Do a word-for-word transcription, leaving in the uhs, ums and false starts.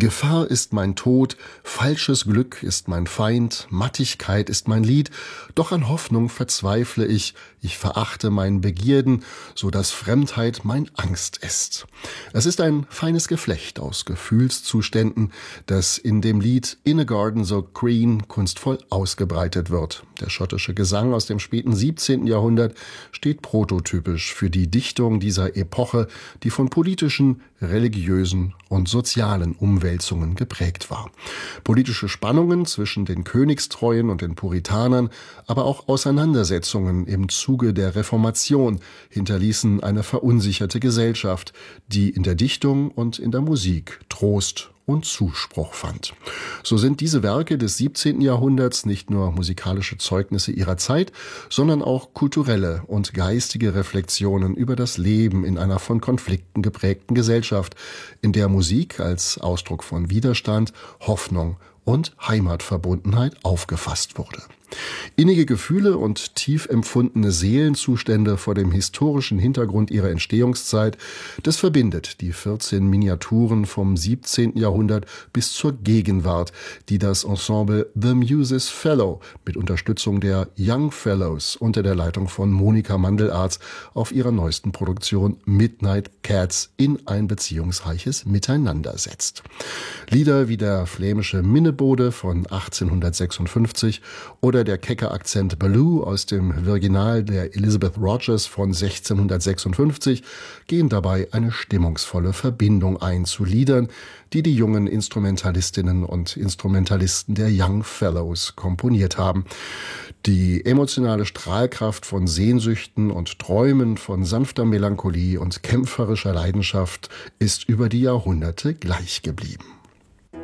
Gefahr ist mein Tod, falsches Glück ist mein Feind, Mattigkeit ist mein Lied, doch an Hoffnung verzweifle ich, ich verachte mein Begierden, so dass Fremdheit mein Angst ist. Es ist ein feines Geflecht aus Gefühlszuständen, das in dem Lied In a Garden so Green kunstvoll ausgebreitet wird. Der schottische Gesang aus dem späten siebzehnten Jahrhundert steht prototypisch für die Dichtung dieser Epoche, die von politischen, religiösen und sozialen Umwälzungen geprägt war. Politische Spannungen zwischen den Königstreuen und den Puritanern, aber auch Auseinandersetzungen im Zuge der Reformation hinterließen eine verunsicherte Gesellschaft, die in der Dichtung und in der Musik Trost und Zuspruch fand. So sind diese Werke des siebzehnten Jahrhunderts nicht nur musikalische Zeugnisse ihrer Zeit, sondern auch kulturelle und geistige Reflexionen über das Leben in einer von Konflikten geprägten Gesellschaft, in der Musik als Ausdruck von Widerstand, Hoffnung und Heimatverbundenheit aufgefasst wurde. Innige Gefühle und tief empfundene Seelenzustände vor dem historischen Hintergrund ihrer Entstehungszeit, das verbindet die vierzehn Miniaturen vom siebzehnten Jahrhundert bis zur Gegenwart, die das Ensemble The Muses Fellow mit Unterstützung der Young Fellows unter der Leitung von Monika Mandelarz auf ihrer neuesten Produktion Midnight Cats in ein beziehungsreiches Miteinander setzt. Lieder wie der flämische Minnebode von achtzehnhundertsechsundfünfzig oder der kecke Akzent Baloo aus dem Virginal der Elizabeth Rogers von sechzehnhundertsechsundfünfzig gehen dabei eine stimmungsvolle Verbindung ein zu Liedern, die die jungen Instrumentalistinnen und Instrumentalisten der Young Fellows komponiert haben. Die emotionale Strahlkraft von Sehnsüchten und Träumen, von sanfter Melancholie und kämpferischer Leidenschaft ist über die Jahrhunderte gleich geblieben.